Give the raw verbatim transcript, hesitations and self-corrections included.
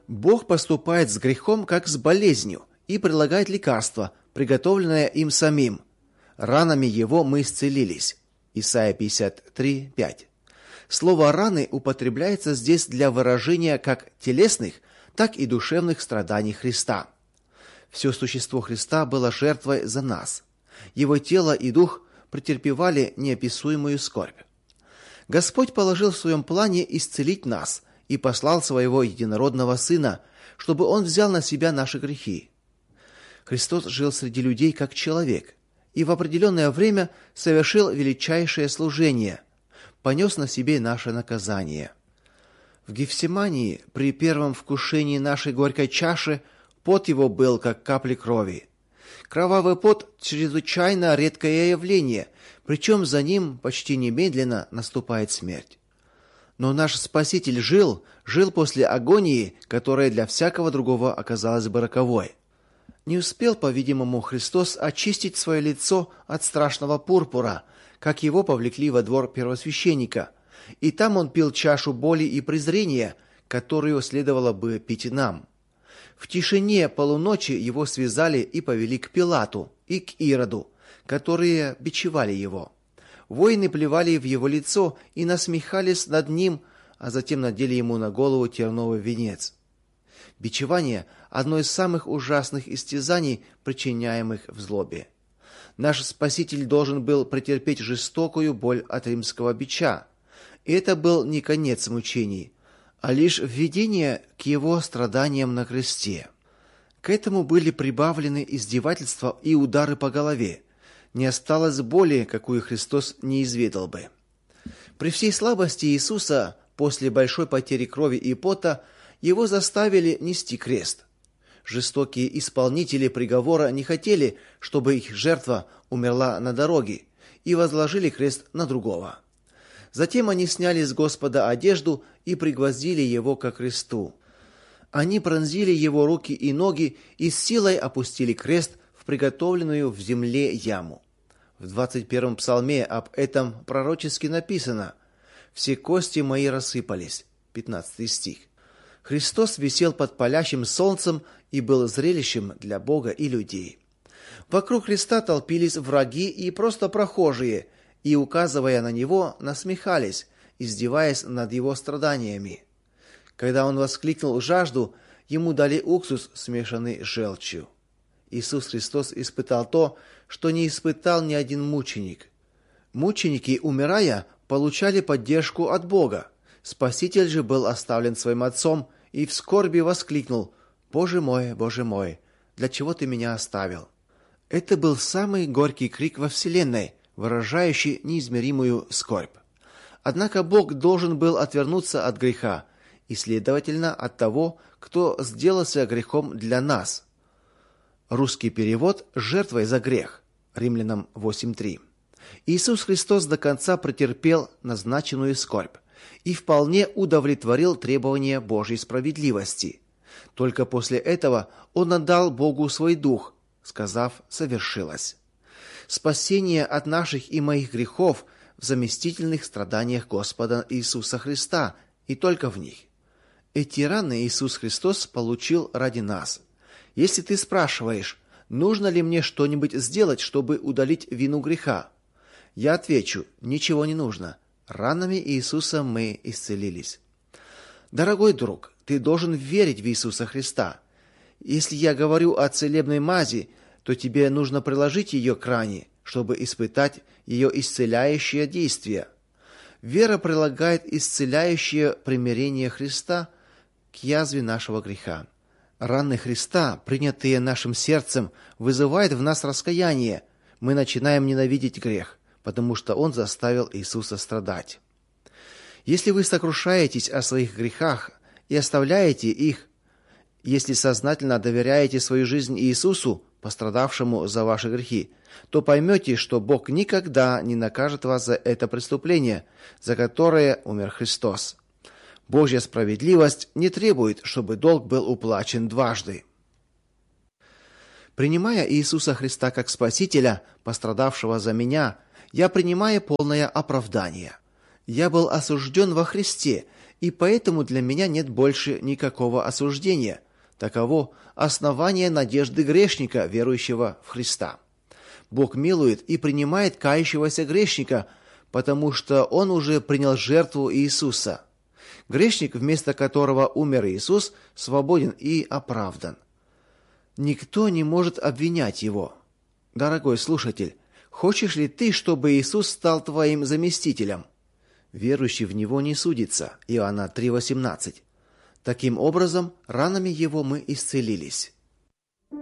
Бог поступает с грехом, как с болезнью, и предлагает лекарство, приготовленное им самим. Ранами его мы исцелились. Исайя пятьдесят три, пять. Слово «раны» употребляется здесь для выражения как телесных, так и душевных страданий Христа. Все существо Христа было жертвой за нас. Его тело и дух претерпевали неописуемую скорбь. Господь положил в своем плане исцелить нас и послал своего единородного Сына, чтобы Он взял на себя наши грехи. Христос жил среди людей как человек и в определенное время совершил величайшее служение, понес на себе наше наказание. В Гефсимании при первом вкушении нашей горькой чаши пот его был, как капли крови. Кровавый пот – чрезвычайно редкое явление, причем за ним почти немедленно наступает смерть. Но наш Спаситель жил, жил после агонии, которая для всякого другого оказалась бы роковой. Не успел, по-видимому, Христос очистить свое лицо от страшного пурпура, как его повлекли во двор первосвященника, и там он пил чашу боли и презрения, которую следовало бы пить нам. В тишине полуночи его связали и повели к Пилату и к Ироду, которые бичевали его. Воины плевали в его лицо и насмехались над ним, а затем надели ему на голову терновый венец. Бичевание – одно из самых ужасных истязаний, причиняемых в злобе. Наш Спаситель должен был претерпеть жестокую боль от римского бича. И это был не конец мучений, а лишь введение к его страданиям на кресте. К этому были прибавлены издевательства и удары по голове. Не осталось боли, какую Христос не изведал бы. При всей слабости Иисуса, после большой потери крови и пота, его заставили нести крест. Жестокие исполнители приговора не хотели, чтобы их жертва умерла на дороге, и возложили крест на другого. Затем они сняли с Господа одежду и пригвоздили его ко кресту. Они пронзили его руки и ноги и с силой опустили крест в приготовленную в земле яму. В двадцать первом псалме об этом пророчески написано: «Все кости мои рассыпались». пятнадцатый стих. Христос висел под палящим солнцем и был зрелищем для Бога и людей. Вокруг Христа толпились враги и просто прохожие, и, указывая на него, насмехались, издеваясь над его страданиями. Когда он воскликнул жажду, ему дали уксус, смешанный с желчью. Иисус Христос испытал то, что не испытал ни один мученик. Мученики, умирая, получали поддержку от Бога. Спаситель же был оставлен своим Отцом и в скорби воскликнул: «Боже мой, Боже мой, для чего ты меня оставил?» Это был самый горький крик во вселенной, выражающий неизмеримую скорбь. Однако Бог должен был отвернуться от греха, и, следовательно, от того, кто сделался грехом для нас. Русский перевод: «жертвой за грех», Римлянам восемь три. Иисус Христос до конца претерпел назначенную скорбь и вполне удовлетворил требования Божьей справедливости. Только после этого Он отдал Богу свой дух, сказав: «совершилось». Спасение от наших и моих грехов в заместительных страданиях Господа Иисуса Христа, и только в них. Эти раны Иисус Христос получил ради нас. Если ты спрашиваешь, нужно ли мне что-нибудь сделать, чтобы удалить вину греха, я отвечу: ничего не нужно. Ранами Иисуса мы исцелились. Дорогой друг, ты должен верить в Иисуса Христа. Если я говорю о целебной мази, то тебе нужно приложить ее к ране, чтобы испытать ее исцеляющее действие. Вера прилагает исцеляющее примирение Христа к язве нашего греха. Раны Христа, принятые нашим сердцем, вызывают в нас раскаяние. Мы начинаем ненавидеть грех, потому что он заставил Иисуса страдать. Если вы сокрушаетесь о своих грехах и оставляете их, если сознательно доверяете свою жизнь Иисусу, пострадавшему за ваши грехи, то поймете, что Бог никогда не накажет вас за это преступление, за которое умер Христос. Божья справедливость не требует, чтобы долг был уплачен дважды. Принимая Иисуса Христа как Спасителя, пострадавшего за меня, я принимаю полное оправдание. Я был осужден во Христе, и поэтому для меня нет больше никакого осуждения. Таково основание надежды грешника, верующего в Христа. Бог милует и принимает кающегося грешника, потому что он уже принял жертву Иисуса. Грешник, вместо которого умер Иисус, свободен и оправдан. Никто не может обвинять его. Дорогой слушатель, хочешь ли ты, чтобы Иисус стал твоим заместителем? Верующий в Него не судится. Иоанна три восемнадцать. Таким образом, ранами Его мы исцелились.